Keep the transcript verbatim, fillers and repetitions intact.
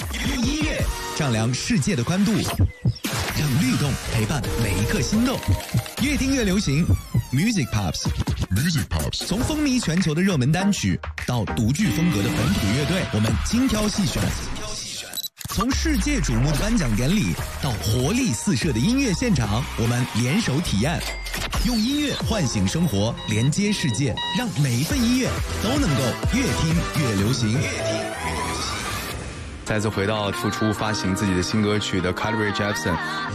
用音乐丈量世界的宽度，让律动陪伴每一刻心动。越听越流行 ，Music Pops。Music Pops， 从风靡全球的热门单曲到独具风格的本土乐队，我们精挑细选。从世界瞩目的颁奖典礼到活力四射的音乐现场，我们联手体验，用音乐唤醒生活，连接世界，让每一份音乐都能够越听越流行。越听越流行。 再次回到复出发行自己的新歌曲的 Carly Rae Jepsen，